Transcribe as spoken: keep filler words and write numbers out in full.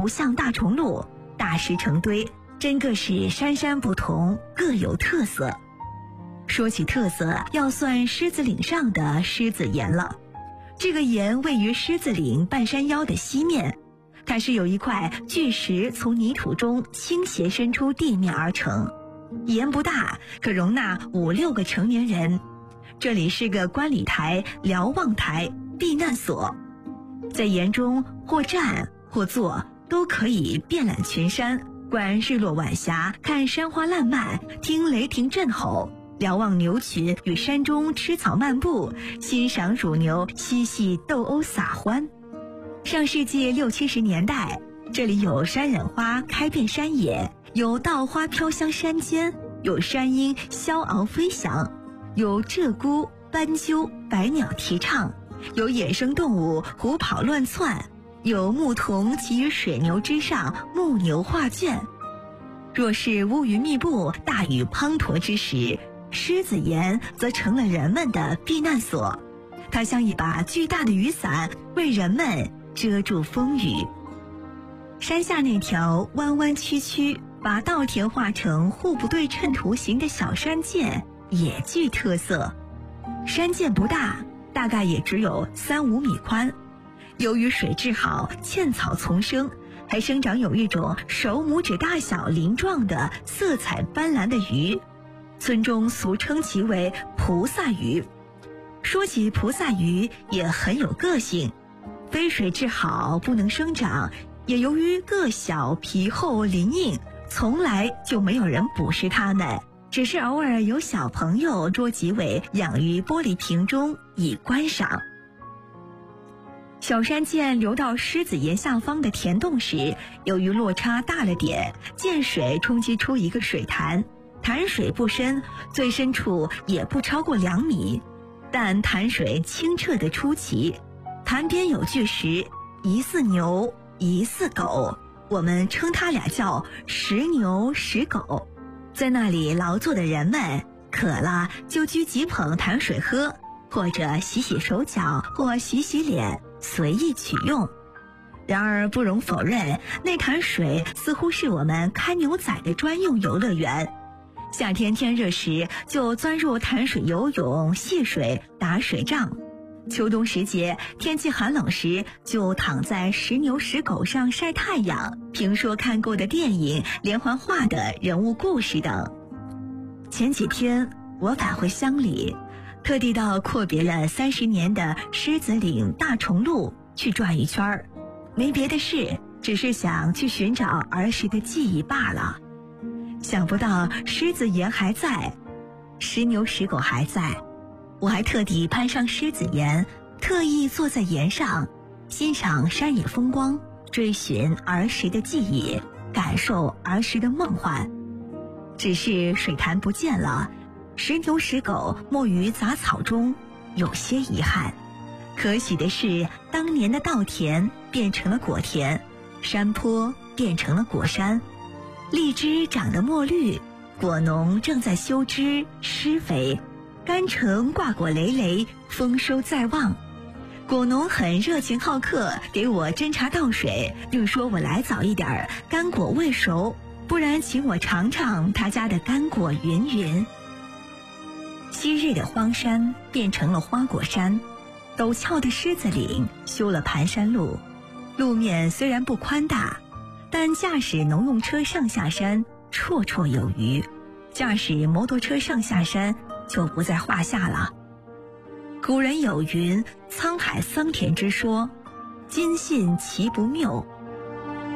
图像大重录，大石成堆，真个是山山不同，各有特色。说起特色，要算狮子岭上的狮子岩了。这个岩位于狮子岭半山腰的西面，它是由一块巨石从泥土中倾斜伸出地面而成。岩不大，可容纳五六个成年人。这里是个观礼台、瞭望台、避难所，在岩中或站或坐，都可以遍览群山，观日落晚霞，看山花烂漫，听雷霆震吼，瞭望牛群与山中吃草漫步，欣赏乳牛嬉戏斗殴撒欢。上世纪六七十年代，这里有山忍花开遍山野，有稻花飘香山间，有山鹰萧昂飞翔，有鹧鸪、斑鸠、百鸟啼唱，有野生动物胡跑乱窜，有牧童骑于水牛之上，牧牛画卷。若是乌云密布、大雨滂沱之时，狮子岩则成了人们的避难所，它像一把巨大的雨伞，为人们遮住风雨。山下那条弯弯曲曲，把稻田画成互不对称图形的小山涧也具特色。山涧不大，大概也只有三五米宽。由于水质好，茜草丛生，还生长有一种手拇指大小鳞状的色彩斑斓的鱼，村中俗称其为菩萨鱼。说起菩萨鱼也很有个性，非水质好不能生长，也由于个小皮厚鳞硬，从来就没有人捕食它们，只是偶尔有小朋友捉几尾养于玻璃瓶中以观赏。小山涧流到狮子岩下方的田洞时，由于落差大了点，涧水冲击出一个水潭，潭水不深，最深处也不超过两米，但潭水清澈得出奇。潭边有巨石，疑似牛，疑似狗，我们称它俩叫石牛石狗。在那里劳作的人们渴了就掬几捧潭水喝，或者洗洗手脚，或洗洗脸，随意取用。然而不容否认，那潭水似乎是我们看牛仔的专用游乐园。夏天天热时，就钻入潭水游泳、戏水、打水仗；秋冬时节，天气寒冷时，就躺在石牛石狗上晒太阳，评说看过的电影、连环画的人物故事等。前几天我返回乡里，特地到阔别了三十年的狮子岭大重路去转一圈，没别的事，只是想去寻找儿时的记忆罢了。想不到狮子岩还在，石牛石狗还在。我还特地攀上狮子岩，特意坐在岩上，欣赏山野风光，追寻儿时的记忆，感受儿时的梦幻。只是水潭不见了，石牛石狗没于杂草中，有些遗憾。可喜的是，当年的稻田变成了果田，山坡变成了果山，荔枝长得墨绿，果农正在修枝施肥，甘橙挂果累累，丰收在望。果农很热情好客，给我斟茶倒水，并说我来早一点，干果未熟，不然请我尝尝他家的干果云云。昔日的荒山变成了花果山，陡峭的狮子岭修了盘山路，路面虽然不宽大，但驾驶农用车上下山绰绰有余，驾驶摩托车上下山就不在话下了。古人有云：沧海桑田之说，今信其不谬，